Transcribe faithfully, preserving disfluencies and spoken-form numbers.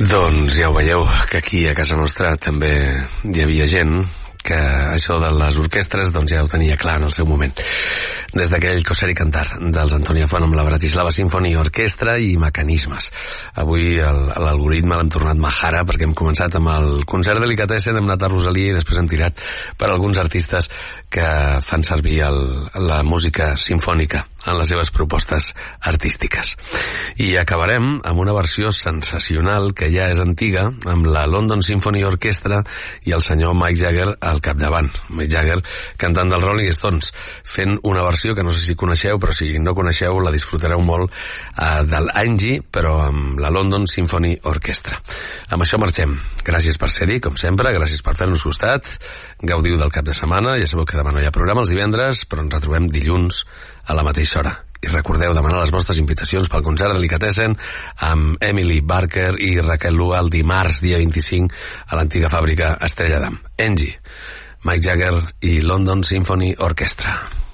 Doncs ja ho veieu, que aquí a casa nostra també hi havia gent que això de les orquestres doncs ja ho tenia clar en el seu moment. Des d'aquell Coser i Cantar dels Antònia Font amb la Bratislava Symphony Orquestra i Mecanismes. Avui l'algoritme l'hem tornat majara perquè hem començat amb el concert Delicatessen, hem anat a Rosalia i després hem tirat per alguns artistes que fan servir el, la música simfònica en les seves propostes artístiques. I acabarem amb una versió sensacional que ja és antiga, amb la London Symphony Orchestra i el senyor Mick Jagger al capdavant. Mick Jagger cantant dels Rolling Stones, fent una versió que no sé si coneixeu, però si no coneixeu la disfrutareu molt, eh, del Angie, però amb la London Symphony Orchestra. Amb això marxem. Gràcies per ser-hi, com sempre, gràcies per fer-nos costat, gaudiu del cap de setmana, ja sabeu que demà no hi ha programa els divendres, però ens retrobem dilluns a la mateixa hora. I recordeu demanar les vostres invitacions pel concert Delicatessen amb Emily Barker i Raquel Lua el dimarts, dia vint-i-cinc, a l'antiga fàbrica Estrella d'Am. Angie, Mick Jagger i London Symphony Orchestra.